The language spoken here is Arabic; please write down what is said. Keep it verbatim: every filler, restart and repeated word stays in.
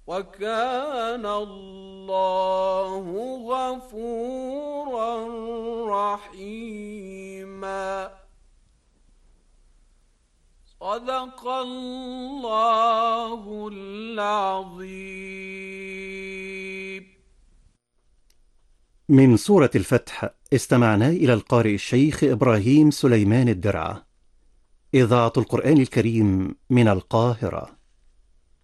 وكان الله غفورا رحيما. صدق الله العظيم. من سورة الفتح استمعنا إلى القارئ الشيخ إبراهيم سليمان الدرعة. إذاعة القرآن الكريم من القاهرة.